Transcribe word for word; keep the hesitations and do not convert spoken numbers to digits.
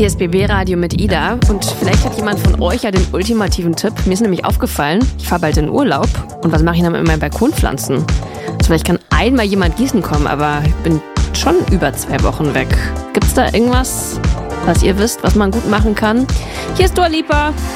Hier ist B B Radio mit Ida und vielleicht hat jemand von euch ja den ultimativen Tipp. Mir ist nämlich aufgefallen, ich fahre bald in Urlaub und was mache ich dann mit meinen Balkonpflanzen? Also vielleicht kann einmal jemand gießen kommen, aber ich bin schon über zwei Wochen weg. Gibt's da irgendwas, was ihr wisst, was man gut machen kann? Hier ist Dua Lipa.